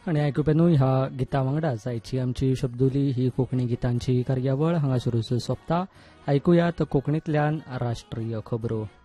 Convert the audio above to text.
आणि आयकुपे न्हू ह्या गितां वांगडाच आयची आमची शब्दुली ही कोंकणी गितांची कार्यावळ हांगासरूच सोंपता. आयकुयात कोंकणींतल्यान राष्ट्रीय खबरो.